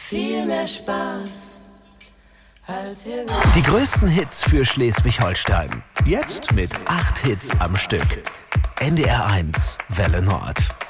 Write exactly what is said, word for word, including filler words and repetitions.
viel mehr Spaß als ihr. Die größten Hits für Schleswig-Holstein. Jetzt mit acht Hits am Stück. N D R eins, Welle Nord.